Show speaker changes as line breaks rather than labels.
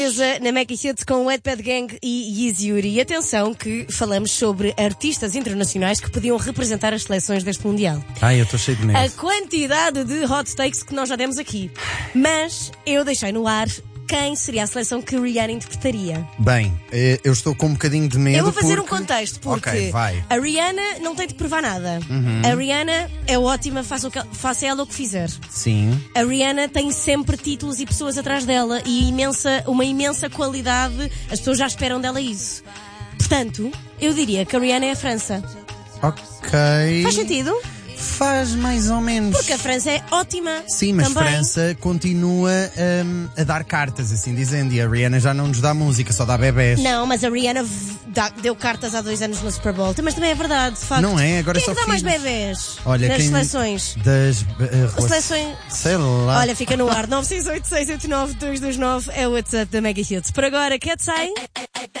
Na Mega Hits com Wetpad Gang e Yeezy Yuri. E atenção que falamos sobre artistas internacionais que podiam representar as seleções deste Mundial.
Ai, eu estou cheio de medo.
A quantidade de hot takes que nós já demos aqui. Mas eu deixei no ar quem seria a seleção que Rihanna interpretaria.
Bem, eu estou com um bocadinho de medo.
Eu vou fazer
porque...
um contexto, porque
Ok, vai.
a Rihanna não tem de provar nada. A Rihanna é ótima, faça ela o que fizer.
Sim.
A Rihanna tem sempre títulos e pessoas atrás dela e uma imensa qualidade. As pessoas já esperam dela isso. Portanto, eu diria que a Rihanna é a França.
Ok.
Faz sentido?
Faz mais ou menos.
Porque a França é ótima.
Sim, mas
também.
França continua a dar cartas, assim dizendo. E a Rihanna já não nos dá música, só dá bebés.
Não, mas a Rihanna deu cartas há 2 anos no Super Bowl. Mas também é verdade, de facto.
Não é? Agora
quem
é
é
só
que dá mais
filhos.
bebés?
Olha,
nas
quem...
seleções?
Das
Seleções.
Sei lá.
Olha, fica no ar. 968 689 229 é o WhatsApp da Mega Hits. Por agora, Cat's Eye.